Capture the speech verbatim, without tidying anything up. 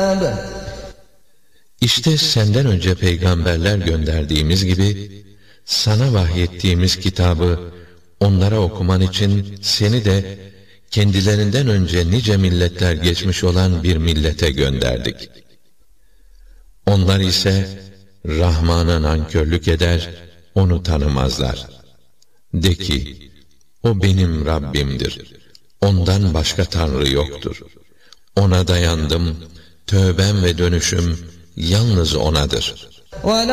الكتاب. İşte senden önce peygamberler gönderdiğimiz gibi, sana vahyettiğimiz kitabı onlara okuman için seni de kendilerinden önce nice milletler geçmiş olan bir millete gönderdik. Onlar ise Rahman'a nankörlük eder, onu tanımazlar. De ki, o benim Rabbimdir. Ondan başka Tanrı yoktur. Ona dayandım, tövbem ve dönüşüm yalnız O'nadır.